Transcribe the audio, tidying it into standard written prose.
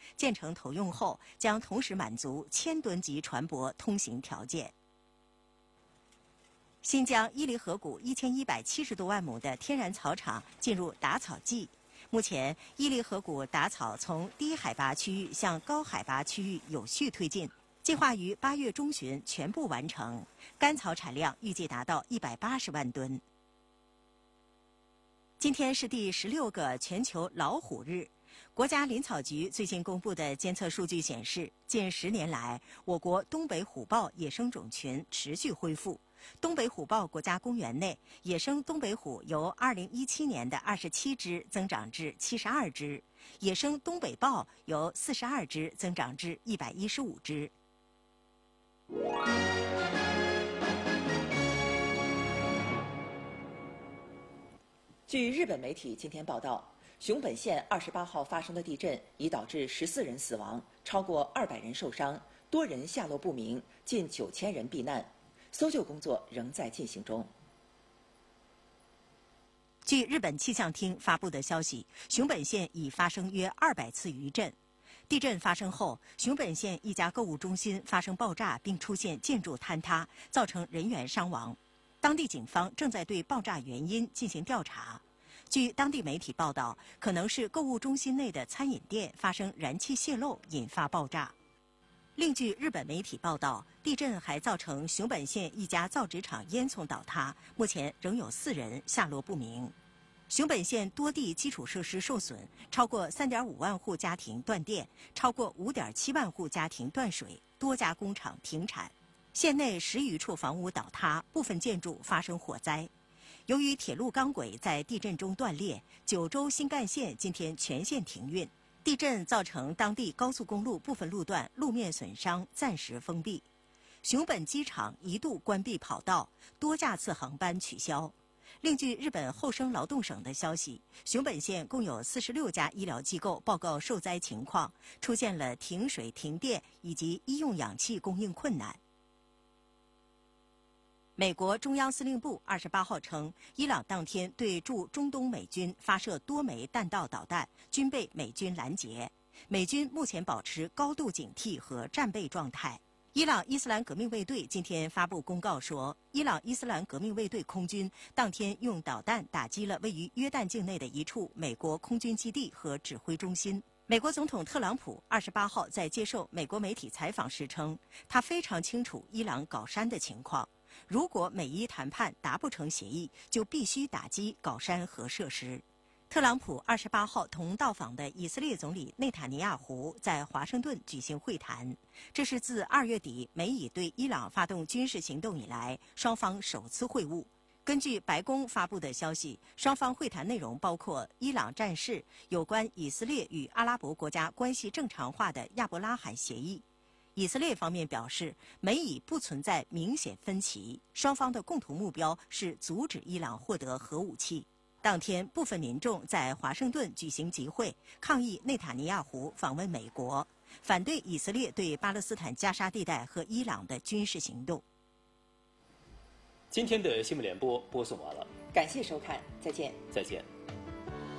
建成投用后将同时满足1000吨级船舶通行条件。新疆伊犁河谷1170多万亩的天然草场进入打草季。目前，伊犁河谷打草从低海拔区域向高海拔区域有序推进，计划于8月中旬全部完成。干草产量预计达到180万吨。今天是第16个全球老虎日。国家林草局最新公布的监测数据显示，近10年来，我国东北虎豹野生种群持续恢复。东北虎豹国家公园内，野生东北虎由2017年的27只增长至72只，野生东北豹由42只增长至115只。 据日本媒体今天报道，熊本县28号发生的地震已导致14人死亡，超过200人受伤，多人下落不明，近9000人避难。搜救工作仍在进行中。 据日本气象厅发布的消息，熊本县已发生约200次余震。地震发生后，熊本县一家购物中心发生爆炸，并出现建筑坍塌，造成人员伤亡。当地警方正在对爆炸原因进行调查。据当地媒体报道，可能是购物中心内的餐饮店发生燃气泄漏引发爆炸。另据日本媒体报道，地震还造成熊本县一家造纸厂烟囱倒塌，目前仍有4人下落不明。熊本县多地基础设施受损，超过3.5万户家庭断电，超过5.7万户家庭断水，多家工厂停产。县内10余处房屋倒塌，部分建筑发生火灾。由于铁路钢轨在地震中断裂，九州新干线今天全线停运。地震造成当地高速公路部分路段路面损伤，暂时封闭。熊本机场一度关闭跑道，多架次航班取消。另据日本厚生劳动省的消息，熊本县共有46家医疗机构报告受灾情况，出现了停水、停电以及医用氧气供应困难。美国中央司令部28号称，伊朗当天对驻中东美军发射多枚弹道导弹，均被美军拦截。美军目前保持高度警惕和战备状态。伊朗伊斯兰革命卫队今天发布公告说，伊朗伊斯兰革命卫队空军当天用导弹打击了位于约旦境内的一处美国空军基地和指挥中心。美国总统特朗普28号在接受美国媒体采访时称，他非常清楚伊朗搞山的情况。如果美伊谈判达不成协议，就必须打击搞山核设施。特朗普28号同到访的以色列总理内塔尼亚胡在华盛顿举行会谈，这是自2月底美以对伊朗发动军事行动以来，双方首次会晤。根据白宫发布的消息，双方会谈内容包括伊朗战事、有关以色列与阿拉伯国家关系正常化的亚伯拉罕协议。以色列方面表示，美以不存在明显分歧，双方的共同目标是阻止伊朗获得核武器。当天，部分民众在华盛顿举行集会，抗议内塔尼亚胡访问美国，反对以色列对巴勒斯坦加沙地带和伊朗的军事行动。 今天的新闻联播播送完了， 感谢收看，再见。 再见。